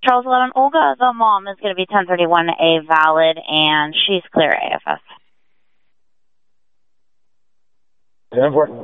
Charles 11, Olga, the mom, is going to be 1031A valid, and she's clear AFS. 10-4.